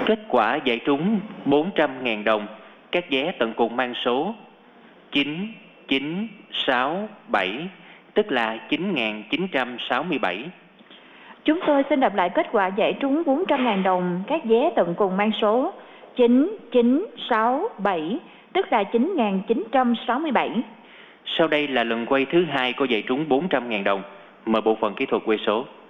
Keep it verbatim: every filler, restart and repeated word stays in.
Kết quả giải trúng bốn trăm nghìn đồng, các vé tận cùng mang số chín chín sáu bảy, tức là chín nghìn chín trăm sáu mươi bảy. Chúng tôi xin đọc lại kết quả giải trúng bốn trăm nghìn đồng, các vé tận cùng mang số chín chín sáu bảy, tức là chín nghìn chín trăm sáu mươi bảy. Sau đây là lần quay thứ hai của giải trúng bốn trăm nghìn đồng. Mời bộ phận kỹ thuật quay số.